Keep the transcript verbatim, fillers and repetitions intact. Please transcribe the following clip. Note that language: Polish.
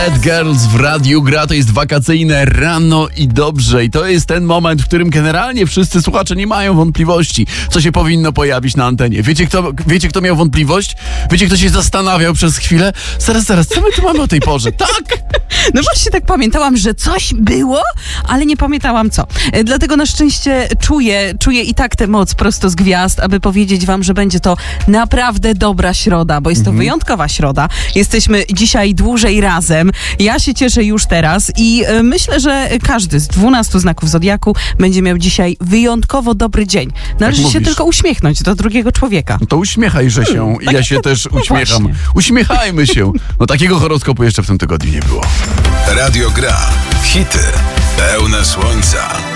Bad Girls w Radiu Gra. To jest wakacyjne rano i dobrze. I to jest ten moment, w którym generalnie wszyscy słuchacze nie mają wątpliwości, co się powinno pojawić na antenie. Wiecie kto, wiecie, kto miał wątpliwość? Wiecie, kto się zastanawiał przez chwilę? Zaraz, zaraz, co my tu mamy o tej porze? Tak! No właśnie tak pamiętałam, że coś było, ale nie pamiętałam co. E, Dlatego na szczęście czuję, czuję i tak tę moc prosto z gwiazd, aby powiedzieć wam, że będzie to naprawdę dobra środa, bo jest to Mhm. wyjątkowa środa. Jesteśmy dzisiaj dłużej razem. Ja się cieszę już teraz i e, myślę, że każdy z dwunastu znaków Zodiaku będzie miał dzisiaj wyjątkowo dobry dzień. Należy się mówisz. tylko uśmiechnąć do drugiego człowieka. No to uśmiechajże się. I ja się też uśmiecham. właśnie. Uśmiechajmy się. No takiego horoskopu jeszcze w tym tygodniu nie było. Radio Gra. Hity pełne słońca.